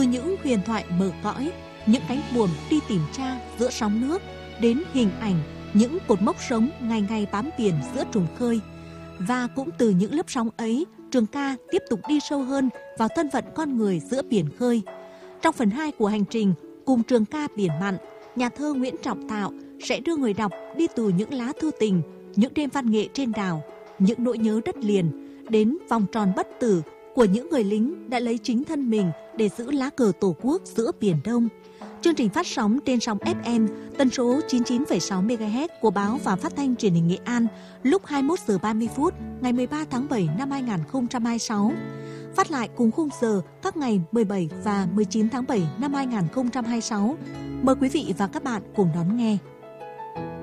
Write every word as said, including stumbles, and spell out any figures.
những huyền thoại mở cõi, những cánh buồm đi tìm cha giữa sóng nước, đến hình ảnh những cột mốc sống ngày ngày bám biển giữa trùng khơi. Và cũng từ những lớp sóng ấy, Trường ca tiếp tục đi sâu hơn vào thân phận con người giữa biển khơi. Trong phần hai của hành trình cùng Trường ca biển mặn, nhà thơ Nguyễn Trọng Thạo sẽ đưa người đọc đi từ những lá thư tình, những đêm văn nghệ trên đảo, những nỗi nhớ đất liền, đến vòng tròn bất tử của những người lính đã lấy chính thân mình để giữ lá cờ Tổ quốc giữa Biển Đông. Chương trình phát sóng trên sóng ép em tần số chín mươi chín phẩy sáu mê ga héc của Báo và Phát thanh Truyền hình Nghệ An lúc hai mươi mốt giờ ba mươi phút ngày mười ba tháng bảy năm hai nghìn không trăm hai mươi sáu. Phát lại cùng khung giờ các ngày mười bảy và mười chín tháng bảy năm hai nghìn không trăm hai mươi sáu. Mời quý vị và các bạn cùng đón nghe.